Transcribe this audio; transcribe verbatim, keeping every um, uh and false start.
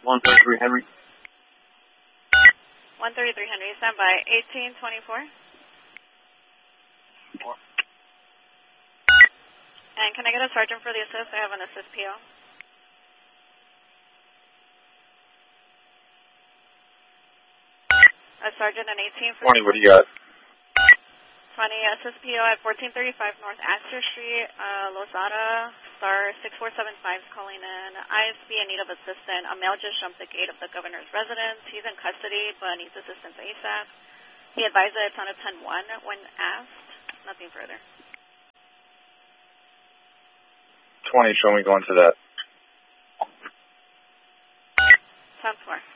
one thirty-three Henry. one thirty-three Henry, stand by. eighteen twenty-four. And can I get a sergeant for the assist? I have an assist P O. A sergeant and eighteen for twenty, what do you got? twenty, assist P O at fourteen thirty-five North Astor Street, uh, Lozada, star six four seven five is calling in. I S B in need of assistance. A male just jumped the gate of the governor's residence. He's in custody but needs assistance ASAP. He advised that it's on a ten one when asked. Nothing further. twenty, show me going to that. ten four.